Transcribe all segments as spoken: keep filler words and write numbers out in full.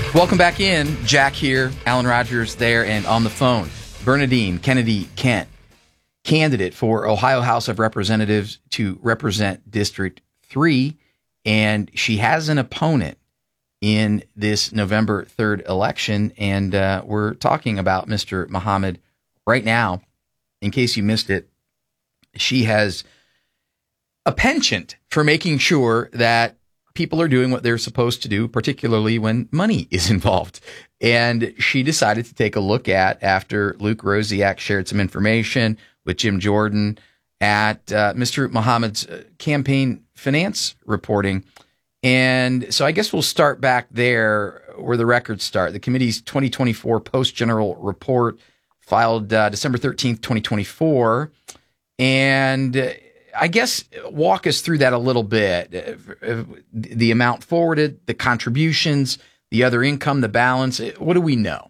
Welcome back in. Jack here, Alan Rogers there, and on the phone, Bernadine Kennedy Kent, candidate for Ohio House of Representatives to represent District three, and she has an opponent in this November third election, and uh, we're talking about Mister Muhammad right now. In case you missed it, she has a penchant for making sure that people are doing what they're supposed to do, particularly when money is involved. And she decided to take a look at, after Luke Rosiak shared some information with Jim Jordan, at uh, Mister Muhammad's uh, campaign finance reporting. And so I guess we'll start back there where the records start. The committee's twenty twenty-four Post-General Report, filed uh, December thirteenth, twenty twenty-four. And uh, I guess walk us through that a little bit. Uh, the amount forwarded, the contributions, the other income, the balance. What do we know?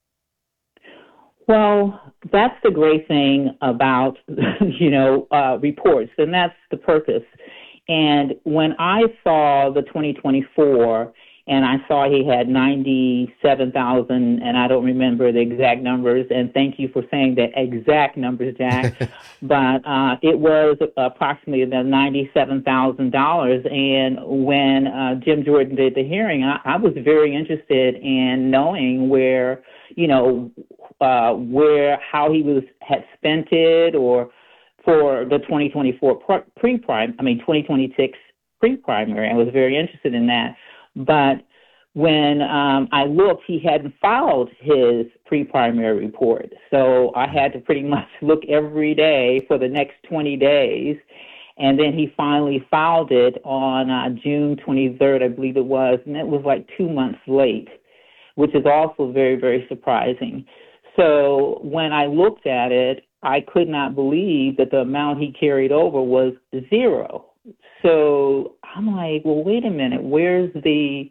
Well, that's the great thing about, you know, uh, reports, and that's the purpose. And when I saw the twenty twenty-four, and I saw he had ninety-seven thousand, and I don't remember the exact numbers, and thank you for saying the exact numbers, Jack, but uh, it was approximately the ninety-seven thousand dollars. And when uh, Jim Jordan did the hearing, I, I was very interested in knowing where, you know, uh, where, how he was had spent it, or for the twenty twenty-four pre-prime, I mean, twenty twenty-six pre-primary. I was very interested in that. But when um, I looked, he hadn't filed his pre-primary report. So I had to pretty much look every day for the next twenty days. And then he finally filed it on uh, June twenty-third, I believe it was. And it was like two months late, which is also very, very surprising. So when I looked at it, I could not believe that the amount he carried over was zero. So I'm like, well, wait a minute, where's the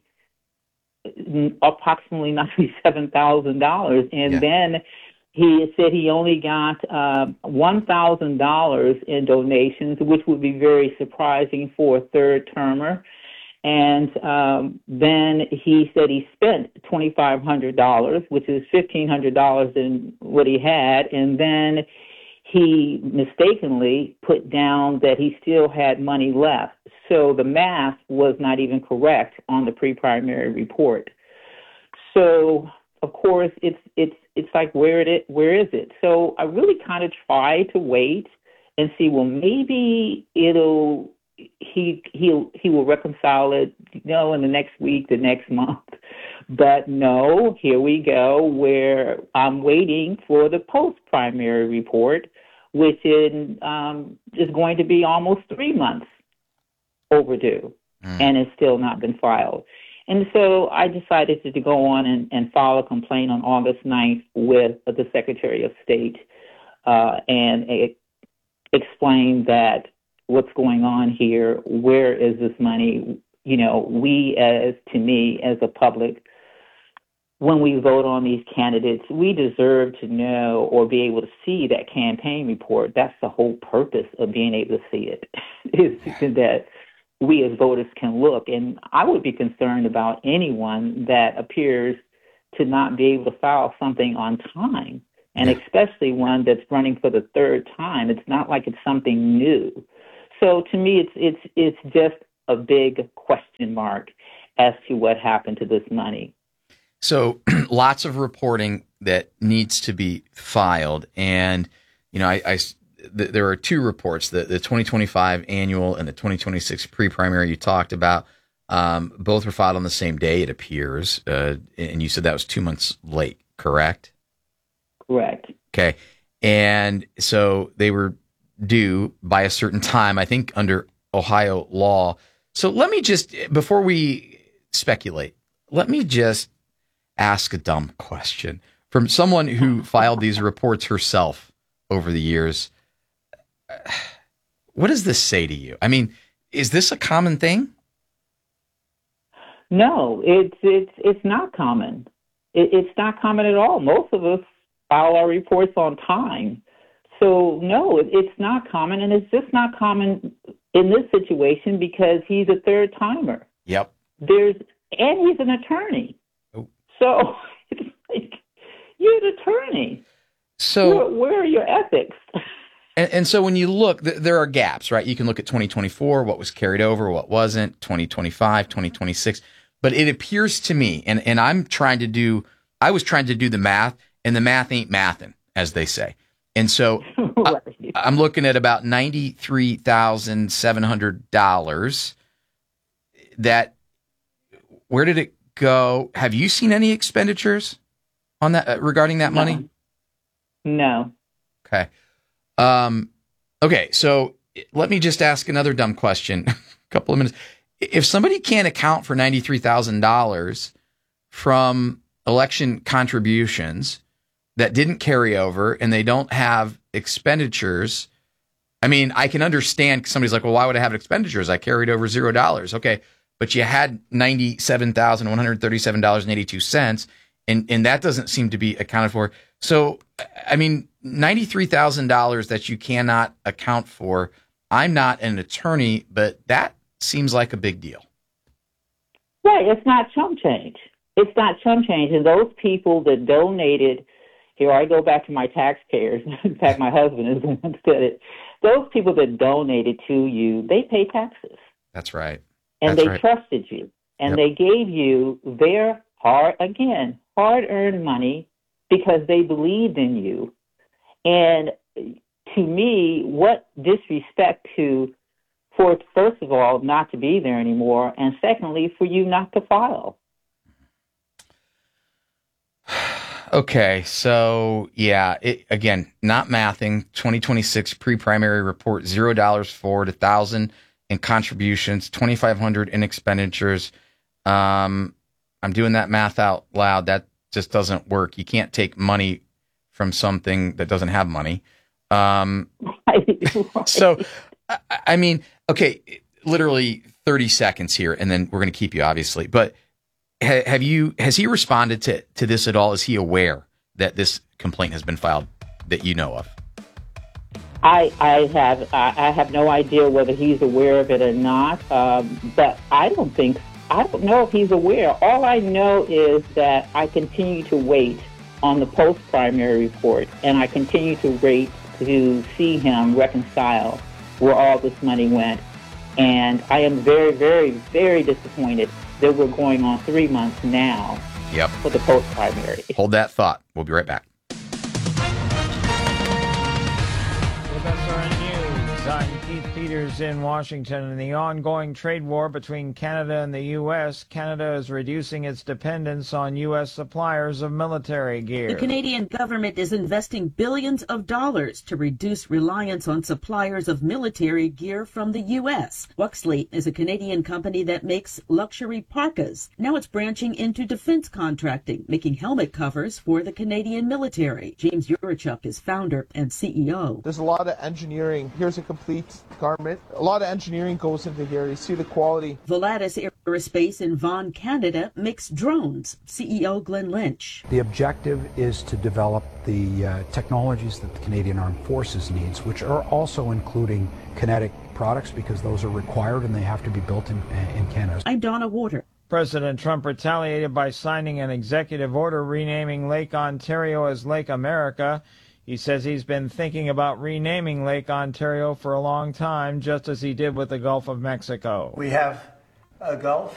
approximately ninety-seven thousand dollars? And yeah. Then he said he only got uh, one thousand dollars in donations, which would be very surprising for a third termer. And um, then he said he spent twenty-five hundred dollars, which is fifteen hundred dollars in what he had. And then he mistakenly put down that he still had money left. So the math was not even correct on the pre-primary report. So, of course, it's it's it's like, where it where is it? So I really kind of tried to wait and see, well, maybe it'll he he'll he will reconcile it, you know, in the next week, the next month. But no, here we go, where I'm waiting for the post-primary report, which in, um, is going to be almost three months overdue, mm. and it's still not been filed. And so I decided to, to go on and, and file a complaint on August ninth with the Secretary of State uh, and it, explain that what's going on here, where is this money? You know, we as, to me, as a public, when we vote on these candidates, we deserve to know or be able to see that campaign report. That's the whole purpose of being able to see it, is that we as voters can look. And I would be concerned about anyone that appears to not be able to file something on time, and especially one that's running for the third time. It's not like it's something new. So to me, it's it's it's just a big question mark as to what happened to this money. So lots of reporting that needs to be filed. And, you know, I, I th- there are two reports, the, the twenty twenty-five annual and the twenty twenty-six pre-primary you talked about. Um, both were filed on the same day, it appears. Uh, and you said that was two months late, correct? Correct. Okay. And so they were due by a certain time, I think, under Ohio law. So let me just, before we speculate, let me just ask a dumb question from someone who filed these reports herself over the years. What does this say to you? I mean, is this a common thing? No, it's it's it's not common. It, it's not common at all. Most of us file our reports on time. So no, it, it's not common, and it's just not common in this situation because he's a third timer. Yep. There's and he's an attorney. Oh, So it's like, you're an attorney. So where, where are your ethics? And, and so when you look, th- there are gaps, right? You can look at twenty twenty-four, what was carried over, what wasn't, twenty twenty-five, twenty twenty-six. But it appears to me, and, and I'm trying to do, I was trying to do the math, and the math ain't mathin', as they say. And so right. I, I'm looking at about ninety-three thousand seven hundred dollars. That, where did it go? Have you seen any expenditures on that, uh, regarding that no. money? No. Okay. Um, okay, so let me just ask another dumb question. A couple of minutes. If somebody can't account for ninety-three thousand dollars from election contributions that didn't carry over and they don't have expenditures, I mean, I can understand somebody's like, well, why would I have expenditures? I carried over zero dollars. Okay, but you had ninety-seven thousand one hundred thirty-seven dollars and eighty-two cents, and, and that doesn't seem to be accounted for. So, I mean, ninety-three thousand dollars that you cannot account for. I'm not an attorney, but that seems like a big deal. Right. It's not chump change. It's not chump change. And those people that donated, here I go back to my taxpayers. In fact, my husband is the one that said it. Those people that donated to you, they pay taxes. That's right. And That's they right. trusted you. And Yep. they gave you their hard, again, hard-earned money because they believed in you. And to me, what disrespect to, for first of all, not to be there anymore, and secondly, for you not to file. Okay, so yeah, it, again, not mathing. twenty twenty-six pre-primary report: zero dollars forward, a thousand in contributions, twenty-five hundred in expenditures. Um, I'm doing that math out loud. That just doesn't work. You can't take money from something that doesn't have money. Um, Right, right. so, I, I mean, okay, literally thirty seconds here, and then we're going to keep you, obviously. But ha, have you? Has he responded to to this at all? Is he aware that this complaint has been filed that you know of? I, I have I, I have no idea whether he's aware of it or not, um, but I don't think I don't know if he's aware. All I know is that I continue to wait on the post-primary report, and I continue to wait to see him reconcile where all this money went. And I am very, very, very disappointed that we're going on three months now Yep. for the post-primary. Hold that thought. We'll be right back. With S R N News, I'm Keith Peters in Washington. In the ongoing trade war between Canada and the U S, Canada is reducing its dependence on U S suppliers of military gear. The Canadian government is investing billions of dollars to reduce reliance on suppliers of military gear from the U S. Wuxley is a Canadian company that makes luxury parkas. Now it's branching into defense contracting, making helmet covers for the Canadian military. James Yurachuk is founder and C E O. There's a lot of engineering. Here's a complete garment. A lot of engineering goes into here. You see the quality. Volatus Aerospace in Vaughan, Canada makes drones. C E O Glenn Lynch. The objective is to develop the uh, technologies that the Canadian Armed Forces needs, which are also including kinetic products, because those are required and they have to be built in, in Canada. I'm Donna Warder. President Trump retaliated by signing an executive order renaming Lake Ontario as Lake America. He says he's been thinking about renaming Lake Ontario for a long time, just as he did with the Gulf of Mexico. We have a Gulf